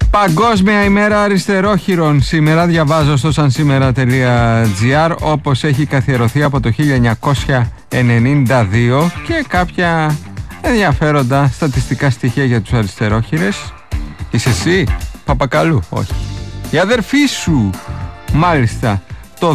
Παγκόσμια ημέρα αριστερόχειρων. Σήμερα διαβάζω στο sansimera.gr, όπως έχει καθιερωθεί από το 1992, και κάποια ενδιαφέροντα στατιστικά στοιχεία για τους αριστερόχειρες. Είσαι εσύ, Παπακαλού? Όχι. Η αδερφή σου. Μάλιστα. Το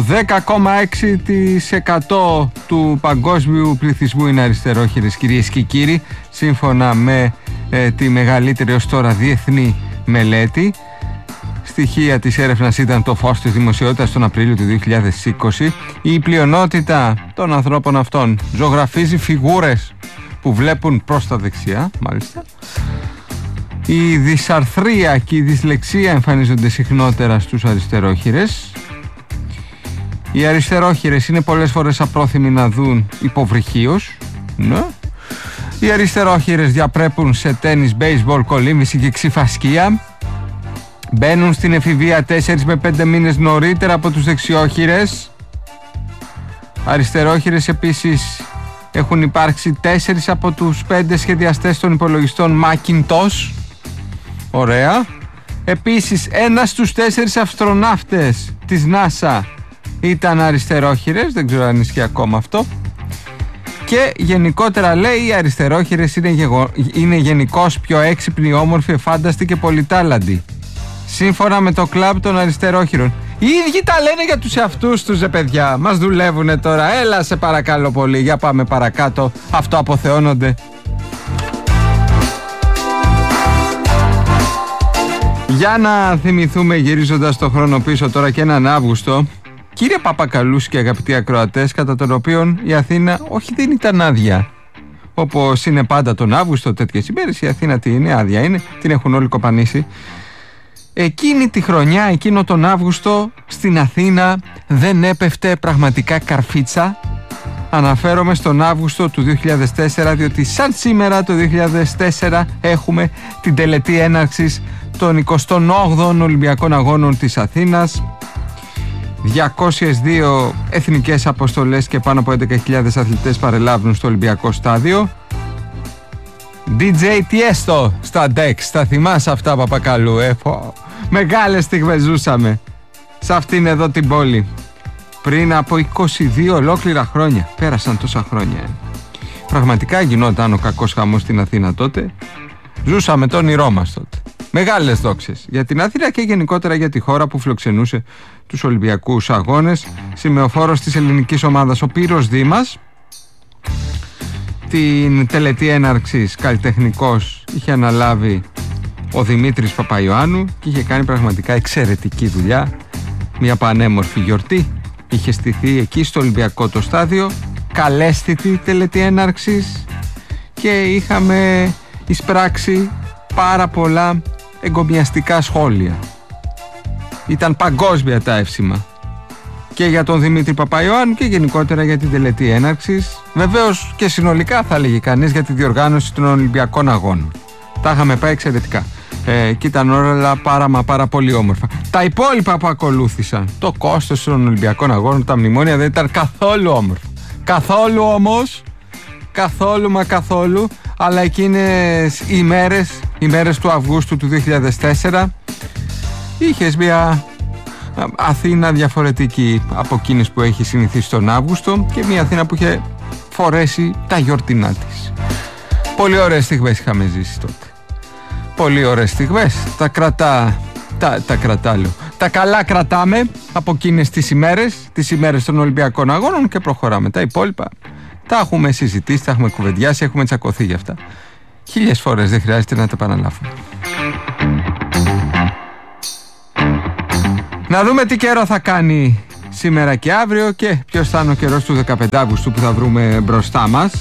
10,6% του παγκόσμιου πληθυσμού είναι αριστερόχειρες, κυρίες και κύριοι, σύμφωνα με τη μεγαλύτερη ως τώρα διεθνή μελέτη. Στοιχεία της έρευνας ήταν το φως της δημοσιότητας τον Απρίλιο του 2020. Η πλειονότητα των ανθρώπων αυτών ζωγραφίζει φιγούρες που βλέπουν προς τα δεξιά, μάλιστα. Η δυσαρθρία και η δυσλεξία εμφανίζονται συχνότερα στους αριστερόχειρες. Οι αριστερόχειρες είναι πολλές φορές απρόθυμοι να δουν υποβρυχίως. Ναι. Οι αριστερόχειρες διαπρέπουν σε τένις, μπέισμπολ, κολύμβηση και ξυφασκία. Μπαίνουν στην εφηβεία 4 με 5 μήνες νωρίτερα από τους δεξιόχειρες. Αριστερόχειρες επίσης έχουν υπάρξει 4 από τους 5 σχεδιαστές των υπολογιστών Macintosh. Ωραία. Επίσης 1 στους 4 αστροναύτες της NASA ήταν αριστερόχειρες. Δεν ξέρω αν ισχύει ακόμα αυτό. Και γενικότερα λέει οι αριστερόχειρες είναι γενικώς πιο έξυπνοι, όμορφοι, εφάνταστοι και πολυτάλαντοι, σύμφωνα με το κλαμπ των αριστερόχειρων. Οι ίδιοι τα λένε για τους εαυτούς τους, παιδιά. Μας δουλεύουνε τώρα. Έλα σε παρακαλώ πολύ. Για πάμε παρακάτω. Αυτό αποθεώνονται. Για να θυμηθούμε, γυρίζοντας το χρόνο πίσω τώρα και έναν Αύγουστο, κύριε Παπακαλούς και αγαπητοί ακροατές, κατά τον οποίον η Αθήνα όχι δεν ήταν άδεια. Όπως είναι πάντα τον Αύγουστο τέτοιες ημέρες, η Αθήνα τι είναι, άδεια είναι, την έχουν όλοι κοπανίσει. Εκείνη τη χρονιά, εκείνο τον Αύγουστο, στην Αθήνα δεν έπεφτε πραγματικά καρφίτσα. Αναφέρομαι στον Αύγουστο του 2004, διότι σαν σήμερα το 2004 έχουμε την τελετή έναρξης των 28ων Ολυμπιακών Αγώνων της Αθήνας. 202 εθνικές αποστολές και πάνω από 11.000 αθλητές παρελάβουν στο Ολυμπιακό στάδιο. DJ Tiesto στα Dex, τα θυμάσαι αυτά, Παπακαλού? Μεγάλες στιγμές ζούσαμε σε αυτήν εδώ την πόλη πριν από 22 ολόκληρα χρόνια. Πέρασαν τόσα χρόνια. Πραγματικά γινόταν ο κακός χαμός στην Αθήνα τότε. Ζούσαμε το όνειρό μας τότε. Μεγάλες δόξες για την Αθήνα και γενικότερα για τη χώρα που φιλοξενούσε τους Ολυμπιακούς Αγώνες. Σημεοφόρος της ελληνικής ομάδας ο Πύρος Δήμας. Την τελετή έναρξης καλλιτεχνικός είχε αναλάβει ο Δημήτρης Παπαϊωάννου και είχε κάνει πραγματικά εξαιρετική δουλειά. Μια πανέμορφη γιορτή είχε στηθεί εκεί στο Ολυμπιακό το στάδιο, καλέσθητη τελετή έναρξης, και είχαμε εισπράξει πάρα πολλά εγκομιαστικά σχόλια. Ήταν παγκόσμια τα εύσημα και για τον Δημήτρη Παπαϊωάννου και γενικότερα για την τελετή έναρξης. Βεβαίως και συνολικά, θα έλεγε κανείς, για τη διοργάνωση των Ολυμπιακών Αγώνων. Τα είχαμε πάει εξαιρετικά και ήταν όλα πάρα πολύ όμορφα. Τα υπόλοιπα που ακολούθησαν, το κόστος των Ολυμπιακών Αγώνων, τα μνημόνια, δεν ήταν καθόλου όμορφα. Καθόλου όμως, καθόλου, αλλά εκείνες οι μέρες του Αυγούστου του 2004 είχες μια Αθήνα διαφορετική από εκείνες που έχει συνηθίσει τον Αύγουστο, και μια Αθήνα που είχε φορέσει τα γιορτινά της. Πολύ ωραίες στιγμές είχαμε ζήσει τότε. Πολύ ωραίες στιγμές. Τα καλά κρατάμε από εκείνες τις ημέρες των Ολυμπιακών Αγώνων, και προχωράμε. Τα υπόλοιπα τα έχουμε συζητήσει, τα έχουμε κουβεντιάσει, έχουμε τσακωθεί για αυτά 1000 φορές, δεν χρειάζεται να τα επαναλάβουμε. Να δούμε τι καιρό θα κάνει σήμερα και αύριο και ποιος θα είναι ο καιρός του 15 Αύγουστου που θα βρούμε μπροστά μας.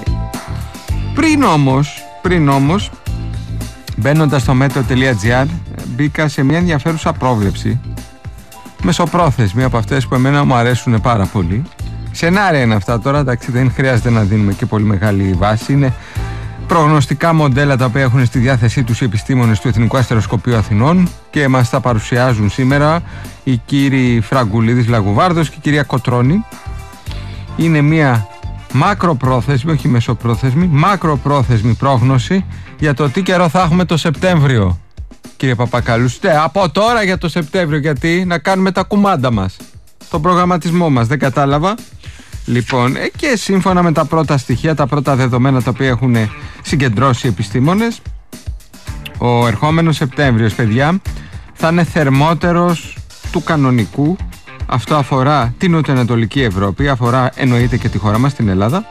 Πριν όμως, μπαίνοντας στο meteo.gr, μπήκα σε μια ενδιαφέρουσα πρόβλεψη, μεσοπρόθεσμη, από αυτές που εμένα μου αρέσουν πάρα πολύ. Σενάρια είναι αυτά τώρα, εντάξει, δεν χρειάζεται να δίνουμε και πολύ μεγάλη βάση. Είναι προγνωστικά μοντέλα τα οποία έχουν στη διάθεσή τους οι επιστήμονες του Εθνικού Αστεροσκοπείου Αθηνών και μας τα παρουσιάζουν σήμερα οι κύριοι Φραγκουλίδης Λαγουβάρδος και η κυρία Κοτρώνη. Είναι μια μακροπρόθεσμη, όχι μεσοπρόθεσμη, μακροπρόθεσμη πρόγνωση για το τι καιρό θα έχουμε το Σεπτέμβριο. κύριε Παπακαλούστε, από τώρα για το Σεπτέμβριο, γιατί να κάνουμε τα κουμάντα μας, τον προγραμματισμό μας, δεν κατάλαβα. Λοιπόν, και σύμφωνα με τα πρώτα στοιχεία, τα πρώτα δεδομένα τα οποία έχουν συγκεντρώσει οι επιστήμονες, ο ερχόμενος Σεπτέμβριος, παιδιά, θα είναι θερμότερος του κανονικού. Αυτό αφορά την νοτιοανατολική Ευρώπη, αφορά εννοείται και τη χώρα μας, την Ελλάδα.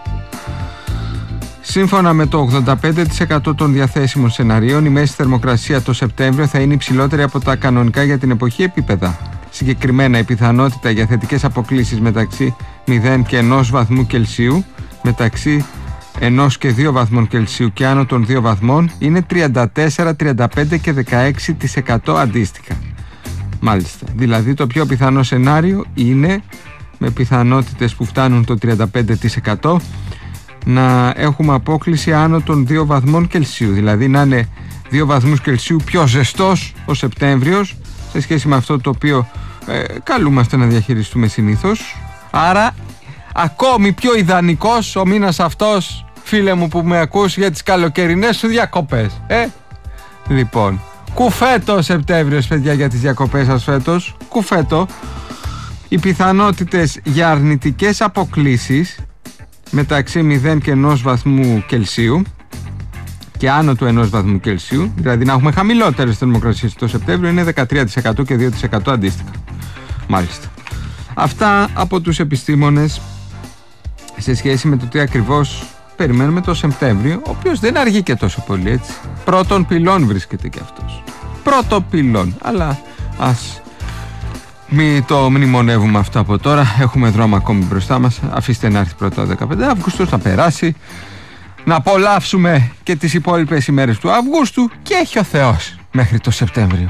Σύμφωνα με το 85% των διαθέσιμων σεναρίων, η μέση θερμοκρασία το Σεπτέμβριο θα είναι υψηλότερη από τα κανονικά για την εποχή επίπεδα. Συγκεκριμένα, η πιθανότητα για θετικές αποκλίσεις μεταξύ 0 και 1 βαθμού Κελσίου, μεταξύ 1 και 2 βαθμών Κελσίου και άνω των 2 βαθμών είναι 34, 35 και 16% αντίστοιχα. Μάλιστα, δηλαδή το πιο πιθανό σενάριο είναι, με πιθανότητες που φτάνουν το 35%, να έχουμε απόκλιση άνω των 2 βαθμών Κελσίου, δηλαδή να είναι 2 βαθμούς Κελσίου πιο ζεστός ο Σεπτέμβριος σε σχέση με αυτό το οποίο καλούμαστε να διαχειριστούμε συνήθως. Άρα ακόμη πιο ιδανικός ο μήνας αυτός, φίλε μου που με ακούς, για τις καλοκαιρινές σου διακοπές. Λοιπόν, κουφέτο Σεπτέμβριος, παιδιά, για τις διακοπές σας φέτος. Κουφέτο. Οι πιθανότητες για αρνητικές αποκλίσεις μεταξύ 0 και 1 βαθμού Κελσίου και άνω του 1 βαθμού Κελσίου, δηλαδή να έχουμε χαμηλότερες θερμοκρασίες το Σεπτέμβριο, είναι 13% και 2% αντίστοιχα. Μάλιστα. Αυτά από τους επιστήμονες σε σχέση με το τι ακριβώς περιμένουμε το Σεπτέμβριο, ο οποίος δεν αργεί και τόσο πολύ, έτσι. Πρώτον πυλών βρίσκεται και αυτός. Πρώτο πυλών, αλλά ας μην το μνημονεύουμε αυτό από τώρα. Έχουμε δρόμο ακόμη μπροστά μας. Αφήστε να έρθει πρώτα ο 15 Αυγούστου, να περάσει, να απολαύσουμε και τις υπόλοιπες ημέρες του Αυγούστου και έχει ο Θεός μέχρι το Σεπτέμβριο.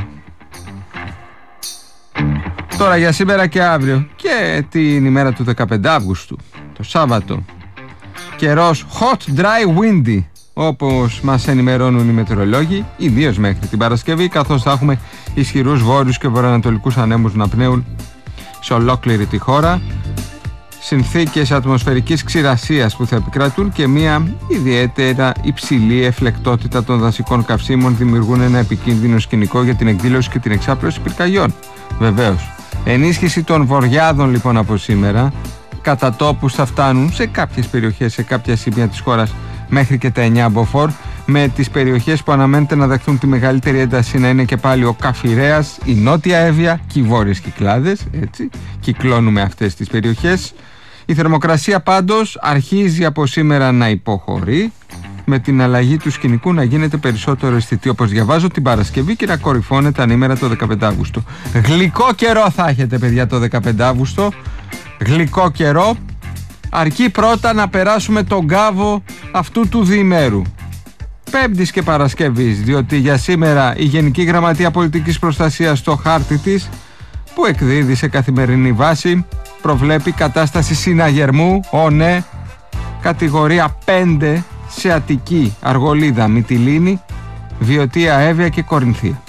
Τώρα για σήμερα και αύριο και την ημέρα του 15 Αυγούστου, το Σάββατο, καιρός hot, dry, windy, όπως μας ενημερώνουν οι μετεωρολόγοι, ιδίως μέχρι την Παρασκευή, καθώς θα έχουμε ισχυρούς βόρειους και βορειοανατολικούς ανέμους να πνέουν σε ολόκληρη τη χώρα, συνθήκες ατμοσφαιρικής ξηρασίας που θα επικρατούν και μια ιδιαίτερα υψηλή εφλεκτότητα των δασικών καυσίμων δημιουργούν ένα επικίνδυνο σκηνικό για την εκδήλωση και την εξάπλωση πυρκαγιών. Βεβαίως, ενίσχυση των βοριάδων λοιπόν από σήμερα, κατά τόπους θα φτάνουν σε κάποιες περιοχές, σε κάποια σημεία της χώρας μέχρι και τα 9 μποφόρ, με τις περιοχές που αναμένεται να δεχθούν τη μεγαλύτερη ένταση να είναι και πάλι ο Καφιρέας, η Νότια Εύβοια και οι Βόρειες Κυκλάδες, έτσι, κυκλώνουμε αυτές τις περιοχές. Η θερμοκρασία πάντως αρχίζει από σήμερα να υποχωρεί, με την αλλαγή του σκηνικού να γίνεται περισσότερο αισθητή, όπως διαβάζω, την Παρασκευή και να κορυφώνεται ανήμερα το 15 Αύγουστο. Γλυκό καιρό θα έχετε, παιδιά, το 15 Αύγουστο. Γλυκό καιρό. Αρκεί πρώτα να περάσουμε τον κάβο αυτού του διημέρου, Πέμπτης και Παρασκευής, διότι για σήμερα η Γενική Γραμματεία Πολιτικής Προστασίας στο χάρτη της, που εκδίδει σε καθημερινή βάση, προβλέπει κατάσταση συναγερμού, ναι, κατηγορία 5 σε Αττική, Αργολίδα, Μυτιλήνη, Βιωτία, Εύβοια και Κορινθία.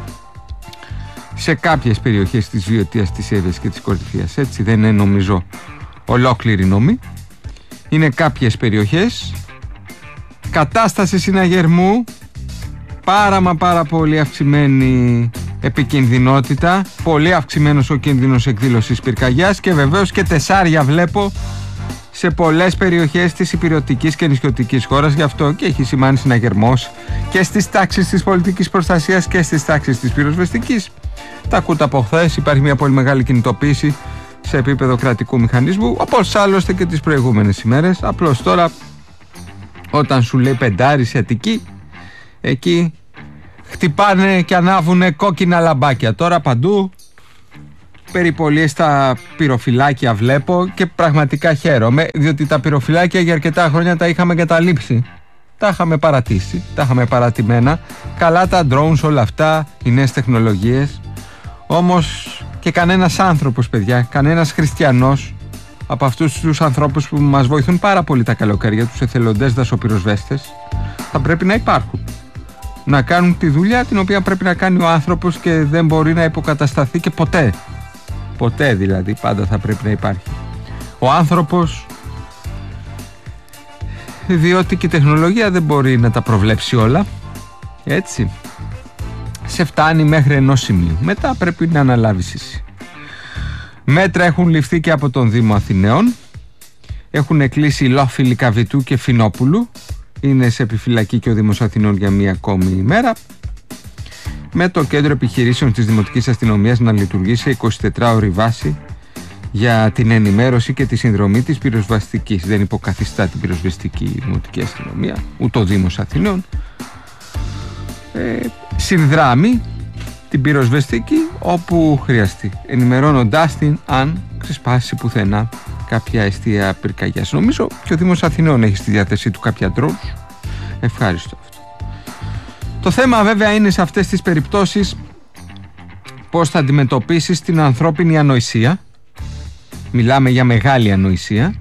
Σε κάποιες περιοχές της Βιωτίας, της Εύβοιας και της Κορινθίας, έτσι, δεν είναι νομίζω ολόκληρη νόμη, είναι κάποιες περιοχές. Κατάσταση συναγερμού, πάρα πολύ αυξημένη επικινδυνότητα, πολύ αυξημένος ο κίνδυνος εκδήλωσης πυρκαγιάς και βεβαίως και τεσσάρια βλέπω σε πολλές περιοχές της υπηρετικής και νησιωτικής χώρας, γι' αυτό και έχει σημάνει συναγερμός και στις τάξεις της πολιτικής προστασίας και στις τάξεις της πυροσβεστικής. Τα ακούτε από χθες, υπάρχει μια πολύ μεγάλη κινητοποίηση σε επίπεδο κρατικού μηχανισμού, όπως άλλωστε και τις προηγούμενες ημέρες. Απλώς τώρα, όταν σου λέει πεντάρι σε Αττική, εκεί χτυπάνε και ανάβουνε κόκκινα λαμπάκια. Τώρα παντού περιπολίες στα πυροφυλάκια βλέπω και πραγματικά χαίρομαι, διότι τα πυροφυλάκια για αρκετά χρόνια τα είχαμε εγκαταλείψει. Τα είχαμε παρατήσει, τα είχαμε παρατημένα. Καλά τα drones, όλα αυτά, οι νέες τεχνολογίες. Όμως και κανένας άνθρωπος, παιδιά, κανένας χριστιανός από αυτούς τους ανθρώπους που μας βοηθούν πάρα πολύ τα καλοκαίρια, τους εθελοντές δασοπυροσβέστες, θα πρέπει να υπάρχουν. Να κάνουν τη δουλειά την οποία πρέπει να κάνει ο άνθρωπος και δεν μπορεί να υποκατασταθεί και ποτέ. Ποτέ δηλαδή, πάντα θα πρέπει να υπάρχει ο άνθρωπος, διότι και η τεχνολογία δεν μπορεί να τα προβλέψει όλα, έτσι. σε φτάνει μέχρι ενός σημείου. Μετά πρέπει να αναλάβεις εσύ. Μέτρα έχουν ληφθεί και από τον Δήμο Αθηναίων. Έχουν κλείσει Λόφιλη, Καβιτού και Φινόπουλου. Είναι σε επιφυλακή και ο Δήμος Αθηνών για μία ακόμη ημέρα. Με το κέντρο επιχειρήσεων της Δημοτικής Αστυνομίας να λειτουργεί σε 24ωρη βάση για την ενημέρωση και τη συνδρομή της πυροσβεστικής. Δεν υποκαθιστά την πυροσβεστική Δημοτική Αστυνομία, ούτε ο Δήμος Αθηνών. Συνδράμει την πυροσβεστική όπου χρειαστεί, ενημερώνοντάς την αν ξεσπάσει πουθενά κάποια αιστεία πυρκαγιάς. Νομίζω και ο Δήμος Αθηνών έχει στη διάθεσή του κάποια drones. Ευχάριστο αυτό. Το θέμα βέβαια είναι σε αυτές τις περιπτώσεις πώς θα αντιμετωπίσεις την ανθρώπινη ανοησία. Μιλάμε για μεγάλη ανοησία,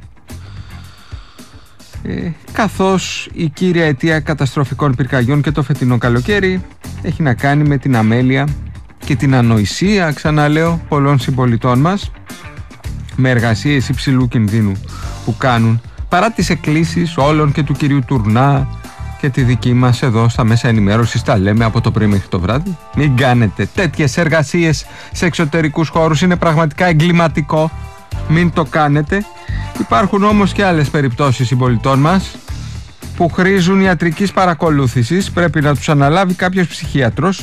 καθώς η κύρια αιτία καταστροφικών πυρκαγιών και το φετινό καλοκαίρι έχει να κάνει με την αμέλεια και την ανοησία, ξαναλέω, πολλών συμπολιτών μας, με εργασίες υψηλού κινδύνου που κάνουν, παρά τις εκκλήσεις όλων και του κυρίου Τουρνά και τη δική μας εδώ στα μέσα ενημέρωσης. Τα λέμε από το πρωί μέχρι το βράδυ. Μην κάνετε τέτοιες εργασίες σε εξωτερικούς χώρους, είναι πραγματικά εγκληματικό. Μην το κάνετε. Υπάρχουν όμως και άλλες περιπτώσεις συμπολιτών μας που χρήζουν ιατρικής παρακολούθησης. Πρέπει να τους αναλάβει κάποιος ψυχίατρος,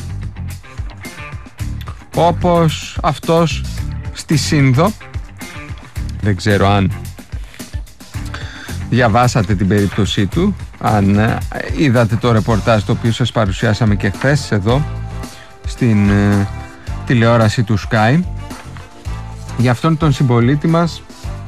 όπως αυτός στη Σύνδο. Δεν ξέρω αν διαβάσατε την περίπτωσή του, αν είδατε το ρεπορτάζ το οποίο σας παρουσιάσαμε και χθες εδώ στην τηλεόραση του Sky, για αυτόν τον συμπολίτη μας,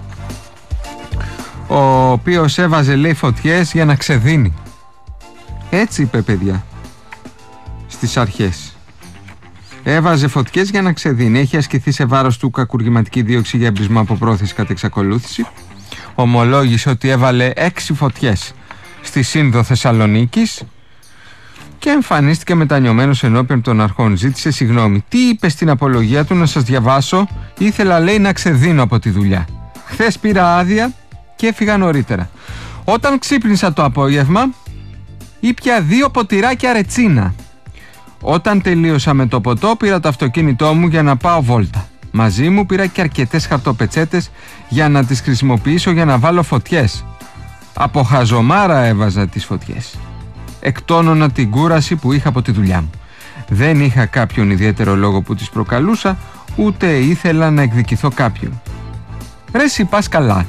ο οποίος έβαζε, λέει, φωτιές για να ξεδίνει. Έτσι είπε, παιδιά, στις αρχές. Έβαζε φωτιές για να ξεδίνει. Έχει ασκηθεί σε βάρος του κακουργηματική δίωξη για εμπρισμό από πρόθεση κατά εξακολούθηση. Ομολόγησε ότι έβαλε 6 φωτιές στη Σύνδο Θεσσαλονίκης και εμφανίστηκε μετανιωμένος ενώπιον των αρχών. Ζήτησε συγγνώμη. Τι είπε στην απολογία του, να σας διαβάσω? Ήθελα, λέει, να ξεδίνω από τη δουλειά. Χθες πήρα άδεια και έφυγα νωρίτερα. Όταν ξύπνησα το απόγευμα, ήπια 2 ποτηράκια ρετσίνα. Όταν τελείωσα με το ποτό, πήρα το αυτοκίνητό μου για να πάω βόλτα. Μαζί μου πήρα και αρκετές χαρτοπετσέτες για να τις χρησιμοποιήσω για να βάλω φωτιές. Από χαζομάρα έβαζα τις φωτιές. Εκτόνωνα την κούραση που είχα από τη δουλειά μου. Δεν είχα κάποιον ιδιαίτερο λόγο που τις προκαλούσα, ούτε ήθελα να εκδικηθώ κάποιον. Ρε εσύ, πας καλά?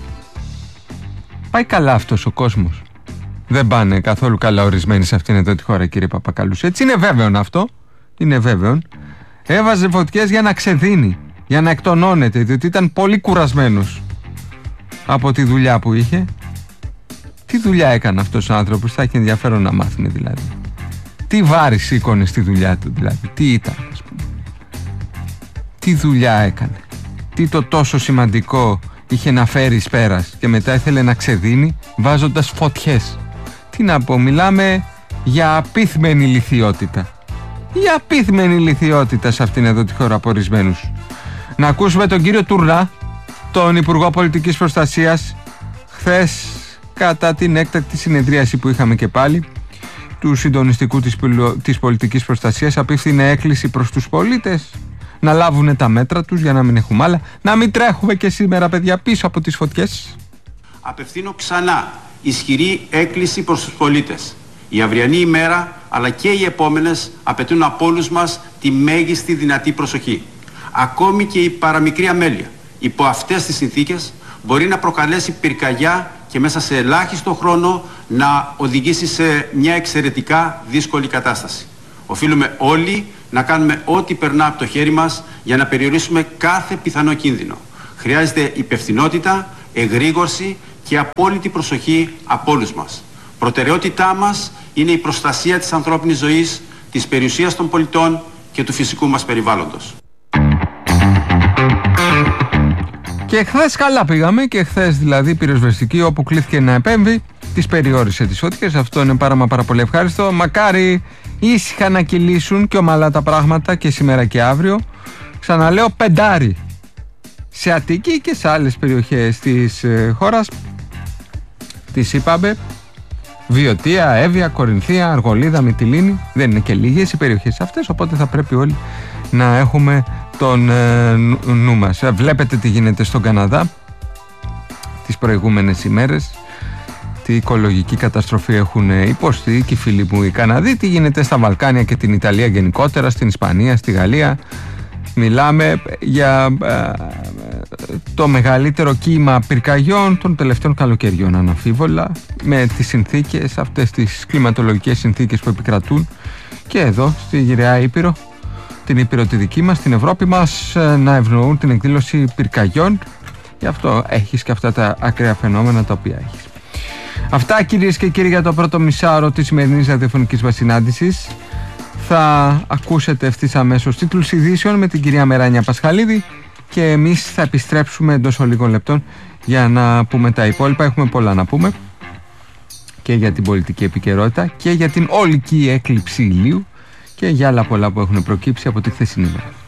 Πάει καλά αυτός ο κόσμος? Δεν πάνε καθόλου καλά ορισμένοι σε αυτήν εδώ τη χώρα, κύριε Παπακαλούς. Έτσι είναι βέβαιον αυτό. Είναι βέβαιον. Έβαζε φωτιές για να ξεδίνει, για να εκτονώνεται, διότι ήταν πολύ κουρασμένος από τη δουλειά που είχε. Τι δουλειά έκανε αυτός ο άνθρωπος? Θα έχει ενδιαφέρον να μάθουν δηλαδή. Τι βάρη σήκωνε στη δουλειά του δηλαδή? Τι ήταν, ας πούμε? Τι δουλειά έκανε? Τι το τόσο σημαντικό είχε να φέρει εις πέρας και μετά ήθελε να ξεδίνει βάζοντας φωτιές? Τι να πω, μιλάμε για απίθμενη λιθιότητα. Για απίθμενη λιθιότητα σε αυτήν εδώ τη χώρα από ορισμένους. Να ακούσουμε τον κύριο Τουρνά, τον Υπουργό Πολιτικής Προστασίας, χθες κατά την έκτακτη συνεδρίαση που είχαμε και πάλι του συντονιστικού της πολιτικής προστασίας. Απίφθινε έκκληση προς τους πολίτες να λάβουν τα μέτρα τους για να μην έχουμε άλλα, να μην τρέχουμε και σήμερα, παιδιά, πίσω από τις φωτιές. Απευθύνω ξανά ισχυρή έκκληση προς τους πολίτες. Η αυριανή ημέρα αλλά και οι επόμενες απαιτούν από όλους μας τη μέγιστη δυνατή προσοχή. Ακόμη και η παραμικρή αμέλεια υπό αυτές τις συνθήκες μπορεί να προκαλέσει πυρκαγιά και μέσα σε ελάχιστο χρόνο να οδηγήσει σε μια εξαιρετικά δύσκολη κατάσταση. Οφείλουμε όλοι να κάνουμε ό,τι περνά από το χέρι μας για να περιορίσουμε κάθε πιθανό κίνδυνο. Χρειάζεται υπευθυνότητα, εγρήγορση και απόλυτη προσοχή από όλους μας. Προτεραιότητά μας είναι η προστασία της ανθρώπινης ζωής, της περιουσίας των πολιτών και του φυσικού μας περιβάλλοντος. Και χθες καλά πήγαμε, και χθες δηλαδή η πυροσβεστική, όπου κλήθηκε να επέμβει, τις περιόρισε τις φωτιές. Αυτό είναι πάρα πολύ ευχάριστο. Μακάρι ήσυχα να κυλήσουν και ομαλά τα πράγματα και σήμερα και αύριο. Ξαναλέω, 5 σε Αττική και σε άλλες περιοχές της χώρας. Τις είπαμε. Βιωτία, Εύβοια, Κορινθία, Αργολίδα, Μυτιλήνη. Δεν είναι και λίγες οι περιοχές αυτές, οπότε θα πρέπει όλοι να έχουμε τον νου μας. Βλέπετε τι γίνεται στον Καναδά τις προηγούμενες ημέρες, τι οικολογική καταστροφή έχουν υποστεί και οι φίλοι μου οι Καναδοί, τι γίνεται στα Βαλκάνια και την Ιταλία γενικότερα, στην Ισπανία, στη Γαλλία. Μιλάμε για το μεγαλύτερο κύμα πυρκαγιών των τελευταίων καλοκαιριών, αναμφίβολα, με τις συνθήκες, αυτές τις κλιματολογικές συνθήκες που επικρατούν και εδώ στη Γυραιά Ήπειρο, την Ήπειρο τη δική μας, την Ευρώπη μας, να ευνοούν την εκδήλωση πυρκαγιών. Γι' αυτό έχεις και αυτά τα ακραία φαινόμενα τα οποία έχεις. Αυτά, κυρίες και κύριοι, για το πρώτο μισάωρο της σημερινής ραδιοφωνικής μας συνάντησης. Θα ακούσετε ευθύς αμέσως τίτλους ειδήσεων με την κυρία Μεράνια Πασχαλίδη και εμείς θα επιστρέψουμε εντός λίγων λεπτών για να πούμε τα υπόλοιπα. Έχουμε πολλά να πούμε και για την πολιτική επικαιρότητα και για την ολική έκλειψη ηλίου και για άλλα πολλά που έχουν προκύψει από τη χθεσινή μέρα.